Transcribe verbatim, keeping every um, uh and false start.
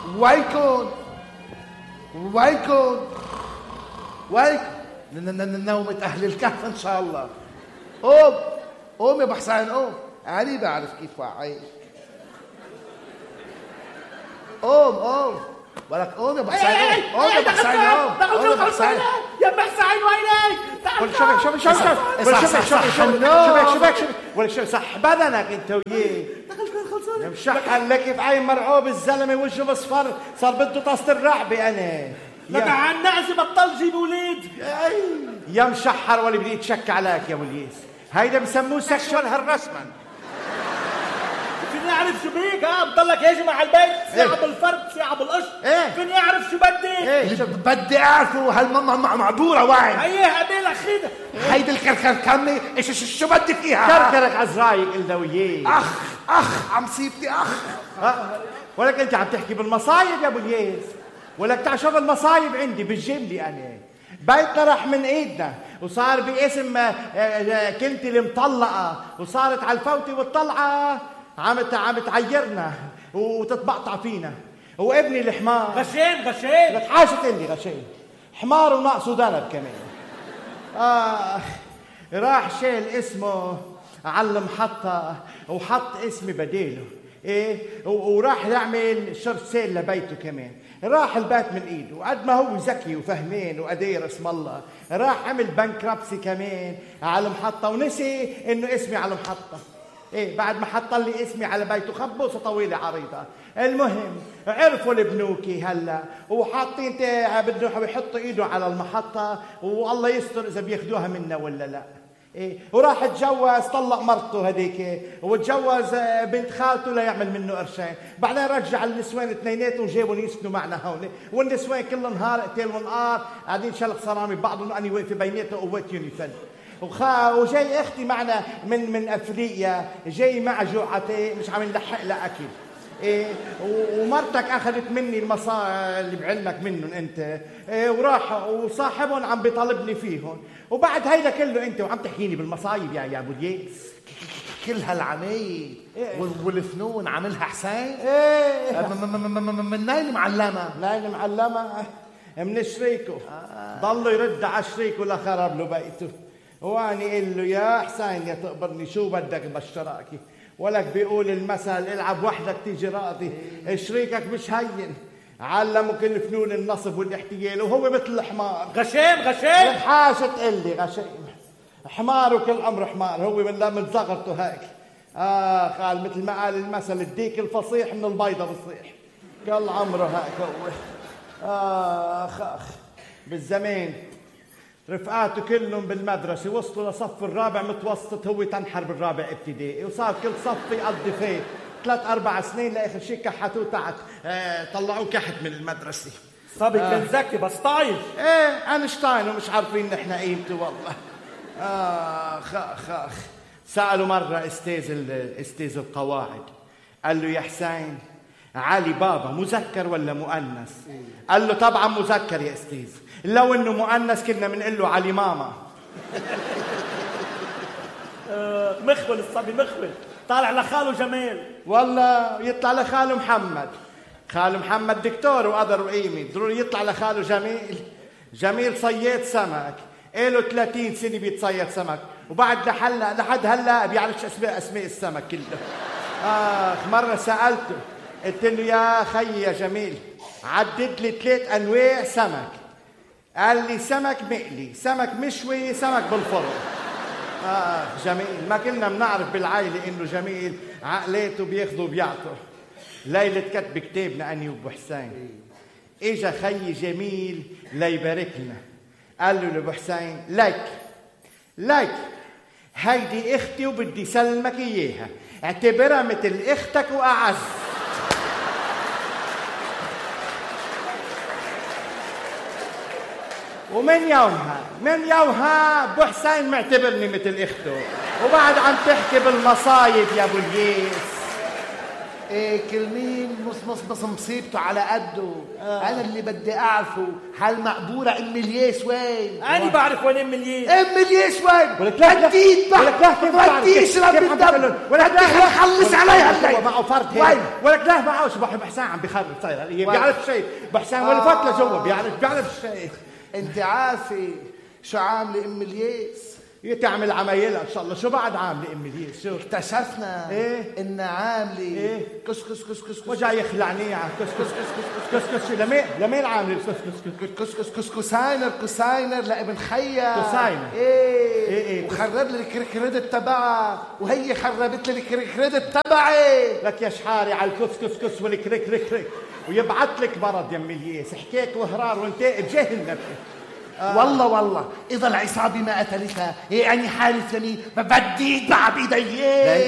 ويكن ويكن ويكن نومة أهل الكهف إن شاء الله. قوم قوم يا أبو حسين قوم، علي بعرف كيف وعي. قوم قوم ولك قوم يا أبو حسين قوم قوم يا أبو حسين قوم قوم يا أبو حسين يا أبو حسين وينك؟ ولك شوفك شوفك شوفك شوفك شوفك شوفك شوفك ولك شوفك صح بدنك أنت وياه يا مشحن لك في عين مرعوب الزلمة وجهه بصفر صار بده طاسة الرعبة أنا. لك عن نعزي بطل جيب وليد يا مشحر ولا بدي اتشك عليك يا وليس. هيدا بسموه سكشوال هرسمنت. فيني اعرف شو بيك؟ ها بضلك هاجم على البيت ساعة بالفرد ساعة بالقش. ايه فيني اعرف شو بدي؟ ايه بدي اعرفه هالماما معبورة وين؟ هيها قبيلك خيدة هيدي الكركر كمي ايش شو بدي فيها؟ كركرك عزرايق قلنا وياه. اخ اخ عم سيبتي اخ. ولك انت عم تحكي بالمصايب يا ابو الياس. ولك تعال شوف المصايب عندي بالجملة أنا. بيتنا راح من ايدنا وصار باسم كنتي المطلقة وصارت على الفوتة والطلعة عم عم تعيرنا وتتبقطع فينا. وابني الحمار غشين غشين لك حاشة اللي غشين حمار وناقصه ذنب كمان. آه راح شيل اسمه على المحطة وحط اسمي بديله. ايه وراح يعمل شرط سيل لبيته كمان. راح البيت من ايده وقد ما هو ذكي وفهمين وقدير اسم الله راح عمل بنكربسي كمان على المحطة ونسي انه اسمي على المحطة. ايه بعد ما حط لي اسمي على بيته خبوصة طويلة عريضة. المهم عرفوا البنوكي هلا وحاطين بده يحط ايده على المحطة والله يستر اذا بياخدوها منا ولا لا. إيه وراح اتجوز طلق مرته هذيك وتجوز بنت خالته ليعمل منه قرشين. بعدين رجع النسوان اثنيناتهم وجابهم يسكنوا معنا هون والنسوان كل نهار قتال ونقار قاعدين شلق صرامي بعضهم اني واقفه بيناتهم قوات يونيفيل. وخا وجاي اختي معنا من من افريقيا جاي مع جوعتي مش عم نلحق لها اكل. إيه ومرتك اخذت مني المصاري اللي بعلمك منهم انت. إيه وراح وصاحبهم عم بيطالبني فيهم وبعد هيدا كله انت وعم تحكيني بالمصايب يا يا ابو الياس. كل هالعمايل والفنون عاملها حسين. ايه من نايل معلمه نايل معلمه من شريكه. ضلوا يرد على شريكه لخرب له بيته واني قل له يا حسين يا تقبرني شو بدك بشراكي. ولك بيقول المثل العب وحدك تيجي راضي. شريكك مش هين علموا كل فنون النصب والاحتيال وهو مثل الحمار. غشيم غشيم حاشة تقلي غشيم حمار وكل امر حمار هو من من صغرته هيك. اه قال مثل ما قال المثل الديك الفصيح من البيضه بصيح كل عمره هيك هو. اخ اخ بالزمان رفقاته كلهم بالمدرسة وصلوا لصف الرابع متوسط هو تنحر بالرابع ابتدائي وصار كل صف يقضي فيه ثلاث أربع سنين لآخر شيء كحتوه تحت. آه طلعوه كحت من المدرسة. صبي كان ذكي بس طايش. ايه أينشتاين ومش عارفين نحن قيمته والله. آخ آخ آخ سألوا مرة استاذ استاذ القواعد قال له يا حسين علي بابا مذكر ولا مؤنث؟ قال له طبعا مذكر يا استاذ لو انه مؤنث كنا بنقول له علي ماما. مخول الصبي مخول طالع لخاله جمال والله يطلع لخاله محمد. خاله محمد دكتور وقدر وقيمة ضروري يطلع لخاله جميل. جميل صياد سمك له ثلاثين سنة بيتصيد سمك وبعد لحلا لحد هلا بيعرفش اسماء اسماء السمك كله. اخ مرة سألته قلت له يا خي يا جميل عدد لي ثلاث انواع سمك. قال لي سمك مقلي سمك مشوي سمك بالفرن. آه جميل ما كلنا بنعرف بالعائلة إنه جميل عقلاته بياخذوا وبيعطوا. ليلة كتب كتابنا أني وأبو حسين إجا خي جميل ليبارك لنا قال له لأبو حسين ليك ليك هيدي اختي وبدي سلمك إياها اعتبرها مثل اختك وأعز. ومن يومها من يومها ابو حسين معتبرني مثل اخته وبعد عم تحكي بالمصايب يا ابو الياس. ايه كل مين مص مص مص مصيبته على قده. آه. انا اللي بدي اعرفه هالمقبوره ام الياس وين؟ انا بعرف وين ام الياس. ام الياس وين؟ ولك لا بدي ولك لا كيف بدي اشرب الدم ولك لا خلص عليها الليل. معه فرد هيك ولك لا معه شو بحب حسان عم بخرب صاير بيعرف شيء بحسان ولا فات لجوا بيعرف بيعرف شيء. انت عارفه شو عامله ام الياس؟ تعمل عمايلها ان شاء الله. شو بعد عامله ام الياس؟ شو اكتشفنا ايه انها عامله ايه كس كس كس كس كس وجاي يخلعني على كس كس كس كس كس كس لمين لمين عامله كس كس كس كس كس كوساينر كوساينر لابن خيا كوساينر ايه ايه ايه وخرب لي الكريدت تبعها وهي خربت لي الكريدت تبعي. لك يا شحاري على الكس كس كس والكريك كريك كريك ويبعث لك برد يا ام الياس. حكيت وهرار وانت بجهنم. آه. والله والله إذا العصابة ما قتلتها يعني حالة يمين ما بدي يدعى بإيدي.